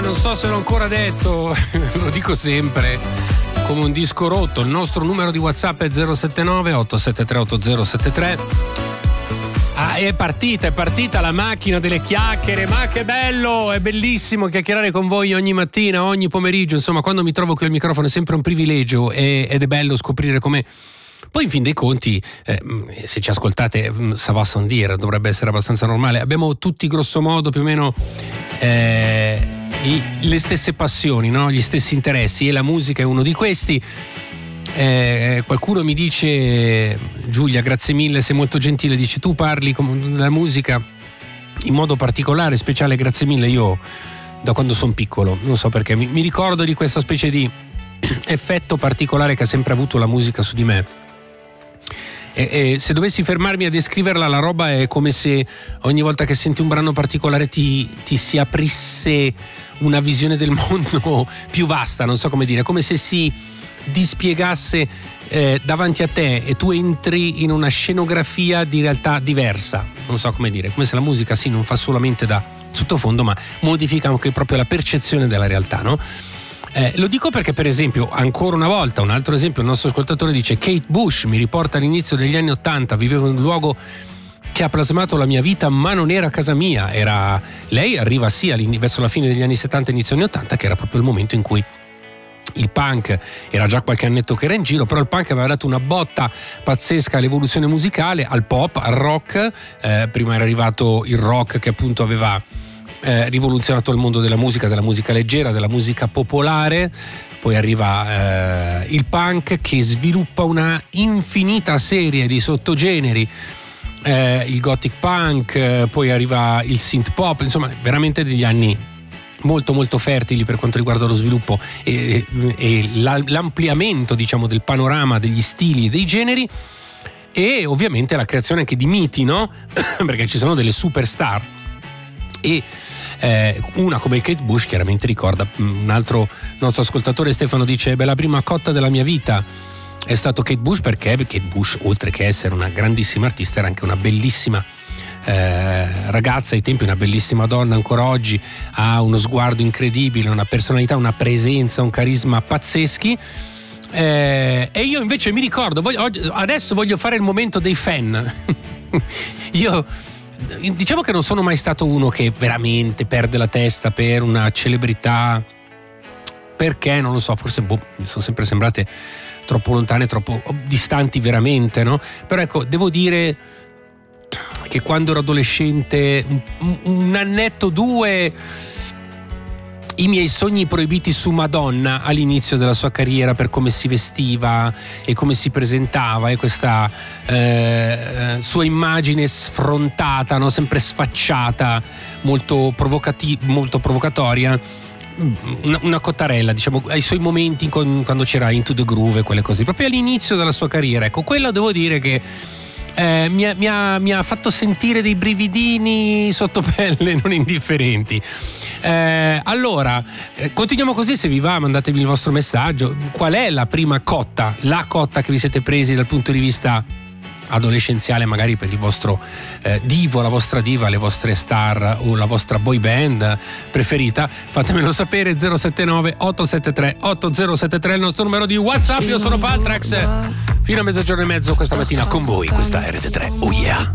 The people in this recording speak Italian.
non so se l'ho ancora detto, lo dico sempre, come un disco rotto. Il nostro numero di WhatsApp è 079 873 8073. È partita la macchina delle chiacchiere, ma che bello, è bellissimo chiacchierare con voi ogni mattina, ogni pomeriggio, insomma quando mi trovo qui al microfono è sempre un privilegio ed è bello scoprire come poi in fin dei conti, se ci ascoltate, ça va sans dire, dovrebbe essere abbastanza normale, abbiamo tutti grosso modo più o meno le stesse passioni, no? Gli stessi interessi, e la musica è uno di questi. Qualcuno mi dice: Giulia, grazie mille, sei molto gentile, dice tu parli della musica in modo particolare, speciale, grazie mille. Io da quando sono piccolo, non so perché, mi ricordo di questa specie di effetto particolare che ha sempre avuto la musica su di me. E se dovessi fermarmi a descriverla, la roba è come se ogni volta che senti un brano particolare ti si aprisse una visione del mondo più vasta, non so come dire, come se si dispiegasse davanti a te e tu entri in una scenografia di realtà diversa, non so come dire, come se la musica non fa solamente da sottofondo ma modifica anche proprio la percezione della realtà, no? Lo dico perché, per esempio, ancora una volta, un altro esempio, il nostro ascoltatore dice: Kate Bush mi riporta all'inizio degli anni '80, vivevo in un luogo che ha plasmato la mia vita, ma non era casa mia. Lei arriva verso la fine degli anni 70, inizio anni 80, che era proprio il momento in cui il punk era già qualche annetto che era in giro, però il punk aveva dato una botta pazzesca all'evoluzione musicale, al pop, al rock. Prima era arrivato il rock, che appunto aveva rivoluzionato il mondo della musica leggera, della musica popolare. Poi arriva il punk, che sviluppa una infinita serie di sottogeneri, il gothic punk, poi arriva il synth pop, insomma veramente degli anni molto molto fertili per quanto riguarda lo sviluppo e l'ampliamento, diciamo, del panorama degli stili e dei generi, e ovviamente la creazione anche di miti, no? Perché ci sono delle superstar, e una come Kate Bush chiaramente ricorda. Un altro nostro ascoltatore, Stefano, dice: beh, la prima cotta della mia vita è stato Kate Bush, perché Kate Bush, oltre che essere una grandissima artista, era anche una bellissima ragazza ai tempi, una bellissima donna ancora oggi, ha uno sguardo incredibile, una personalità, una presenza, un carisma pazzeschi. E io invece mi ricordo, adesso voglio fare il momento dei fan. Io diciamo che non sono mai stato uno che veramente perde la testa per una celebrità, perché non lo so, forse mi sono sempre sembrate troppo lontane, troppo distanti veramente, no? Però ecco, devo dire che quando ero adolescente, un annetto, due, i miei sogni proibiti su Madonna all'inizio della sua carriera, per come si vestiva e come si presentava, e questa sua immagine sfrontata, no? Sempre sfacciata, molto provocatoria, una cottarella, diciamo, ai suoi momenti quando c'era Into the Groove e quelle cose, proprio all'inizio della sua carriera. Ecco, quello devo dire che mi ha fatto sentire dei brividini sotto pelle non indifferenti. Allora, continuiamo così, se vi va mandatevi il vostro messaggio. Qual è la prima cotta, la cotta che vi siete presi dal punto di vista adolescenziale, magari per il vostro divo, la vostra diva, le vostre star o la vostra boy band preferita? Fatemelo sapere. 079 873 8073 è il nostro numero di WhatsApp. Io sono Paltrax, fino a mezzogiorno e mezzo questa mattina con voi. Questa è RT3. Oh yeah.